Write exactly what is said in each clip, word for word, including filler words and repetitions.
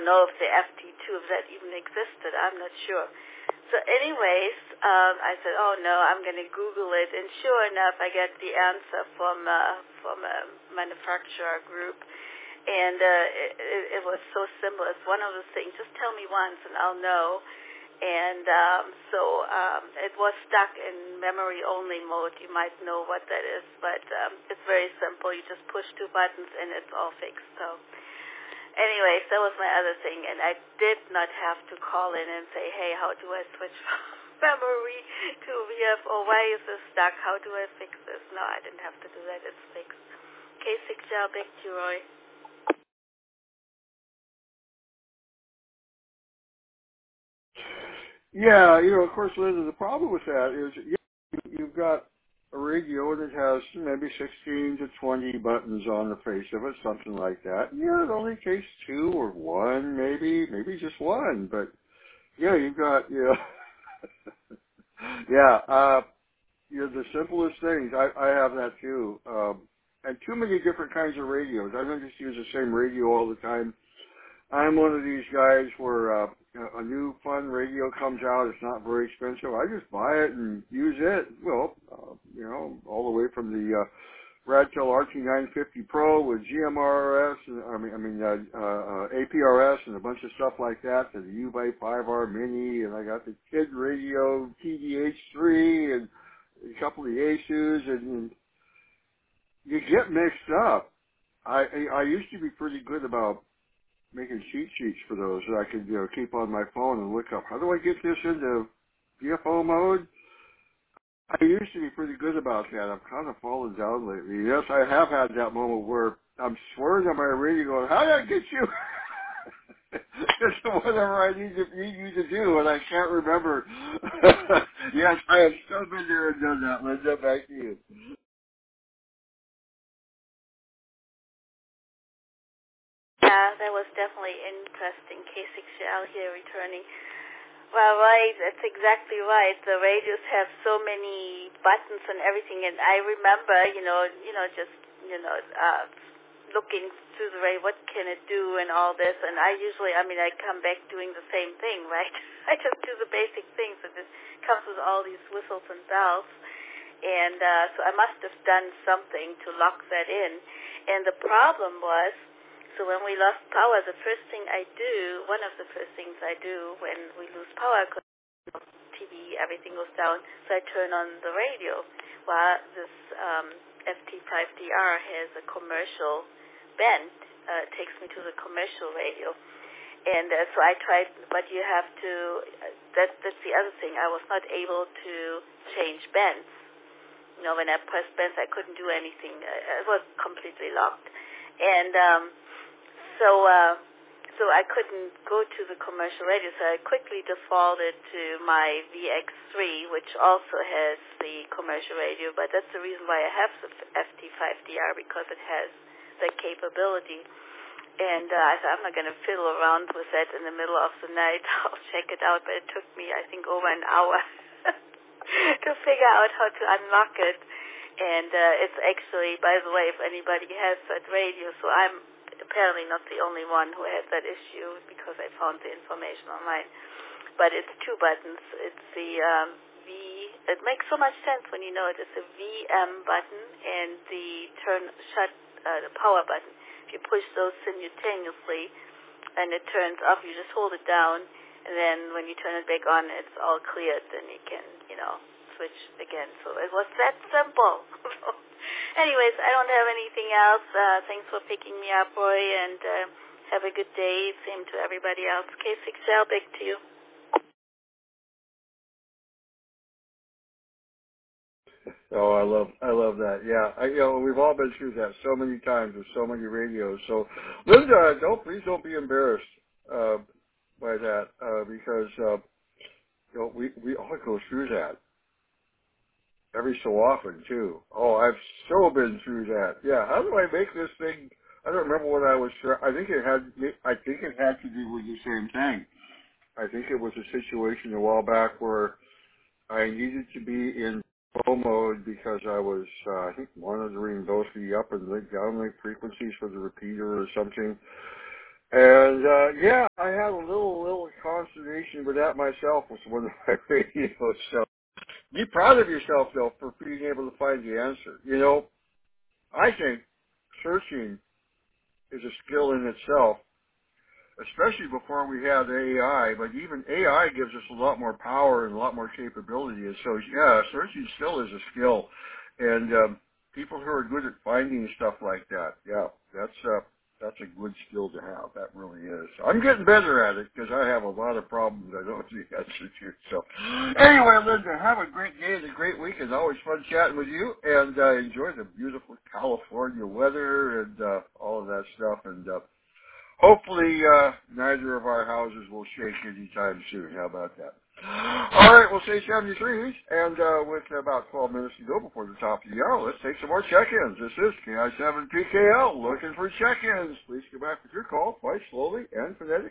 know if the F T two, if that even existed. I'm not sure. So anyways, um, I said, oh, no, I'm going to Google it. And sure enough, I get the answer from, uh, from a manufacturer group. And uh, it, it, it was so simple. It's one of those things, just tell me once and I'll know. And um, so um, it was stuck in memory-only mode. You might know what that is, but um, it's very simple. You just push two buttons and it's all fixed. So anyways, that was my other thing. And I did not have to call in and say, hey, how do I switch from memory to V F O? Why is this stuck? How do I fix this? No, I didn't have to do that. It's fixed. K six L, back to you, Roy. Yeah, you know, of course, Linda, the problem with that is you, you've got a radio that has maybe sixteen to twenty buttons on the face of it, something like that. Yeah, it only takes two or one, maybe, maybe just one. But, yeah, you've got, you know, yeah, uh, you know, the simplest things. I, I have that too. Um, and too many different kinds of radios. I don't just use the same radio all the time. I'm one of these guys where uh, a new fun radio comes out. It's not very expensive. I just buy it and use it. Well, uh, you know, all the way from the uh, Radtel R T nine fifty Pro with G M R S, and, I mean, I mean uh, uh, A P R S, and a bunch of stuff like that. To the U V five R Mini, and I got the Kid Radio T D H three, and a couple of the Asus, and, and you get mixed up. I I I used to be pretty good about making cheat sheets for those that I could, you know, keep on my phone and look up. How do I get this into V F O mode? I used to be pretty good about that. I've kind of fallen down lately. Yes, I have had that moment where I'm swearing on my radio going, how did I get you? It's whatever I need, to, need you to do, and I can't remember. Yes, I have still been there and done that. Linda, back to you. Yeah, that was definitely interesting. K six L here returning. Well, right, that's exactly right. The radios have so many buttons and everything, and I remember, you know, you know, just, you know, uh, looking through the radio, what can it do and all this, and I usually, I mean, I come back doing the same thing, right? I just do the basic things, and it comes with all these whistles and bells, and uh, so I must have done something to lock that in, and the problem was, so when we lost power, the first thing I do, one of the first things I do when we lose power, because T V, everything goes down, so I turn on the radio. Well, this um, F T five D R has a commercial band, uh, takes me to the commercial radio. And uh, so I tried, but you have to, uh, that, that's the other thing, I was not able to change bands. You know, when I pressed bands, I couldn't do anything. Uh, It was completely locked. And um, So uh, so I couldn't go to the commercial radio, so I quickly defaulted to my V X three, which also has the commercial radio, but that's the reason why I have the F T five D R, because it has that capability. And uh, I thought, I'm not going to fiddle around with that in the middle of the night. I'll check it out, but it took me, I think, over an hour to figure out how to unlock it. And uh, it's actually, by the way, if anybody has that radio, so I'm apparently not the only one who has that issue, because I found the information online. But it's two buttons. It's the um, V. It makes so much sense when you know it. It's a V M button and the turn shut uh, the power button. If you push those simultaneously and it turns off, you just hold it down, and then when you turn it back on, it's all cleared. Then you can, you know, switch again. So it was that simple. Anyways, I don't have anything else. Uh, thanks for picking me up, Roy, and uh, have a good day. Same to everybody else. K six L, back to you. Oh, I love, I love that. Yeah, I, you know, we've all been through that so many times with so many radios. So, Linda, don't please don't be embarrassed uh, by that uh, because uh, you know we we all go through that every so often too. Oh, I've so been through that. Yeah, how do I make this thing? I don't remember what I was. I think it had. I think it had to do with the same thing. I think it was a situation a while back where I needed to be in low mode because I was, uh, I think, monitoring both the up and the downlink frequencies for the repeater or something. And uh, yeah, I had a little little consternation with that myself with one of my radios. So be proud of yourself though for being able to find the answer. You know, I think searching is a skill in itself, especially before we had A I. But even A I gives us a lot more power and a lot more capability. And so yeah, searching still is a skill. And um, people who are good at finding stuff like that, yeah, that's uh, that's a good skill to have. That really is. I'm getting better at it because I have a lot of problems I don't see the answer to. So anyway, Linda, have a great day and a great week. It's always fun chatting with you, and uh, enjoy the beautiful California weather and uh, all of that stuff. And uh, hopefully uh, neither of our houses will shake anytime soon. How about that? All right, we'll say seventy-three, and uh, with about twelve minutes to go before the top of the hour, let's take some more check-ins. This is K I seven P K L, looking for check-ins. Please come back with your call, quite slowly and phonetic.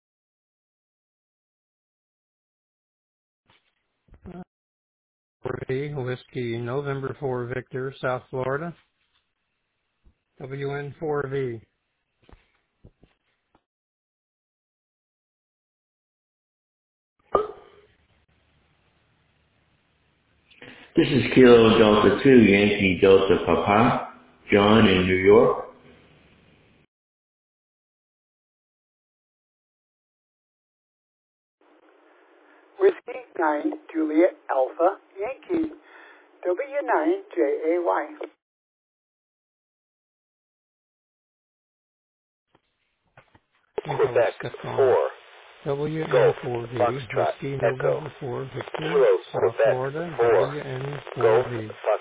four V, Whiskey November four Victor, South Florida. W N four V. This is Kilo Delta two, Yankee Delta Papa, John in New York. Whiskey nine, Juliet Alpha, Yankee, W nine J A Y. Quebec four. W N four V, Foxtrot Whiskey Echo. November four Victor, Kilo South Quebec Florida, four. W N four Golf V.